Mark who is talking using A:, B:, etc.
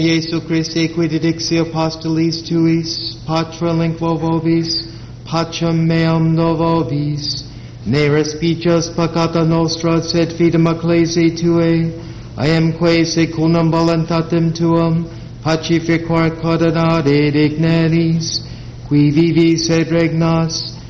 A: Iesu Christe quid edixi apostolis tuis, patra lingua vobis, pacem meam no vobis, ne respices peccata nostra, sed fidem ecclesiae tuae, iamque secundum voluntatem tuam, pacificar coordinate digneris, qui vivis et regnas,